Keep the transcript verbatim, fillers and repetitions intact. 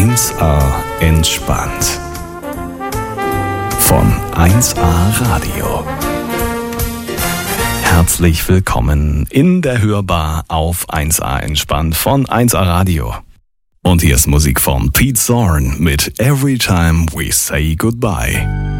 eins A entspannt. Von eins A Radio. Herzlich willkommen in der Hörbar auf eins A entspannt von eins A Radio. Und hier ist Musik von Pete Zorn mit Every Time We Say Goodbye.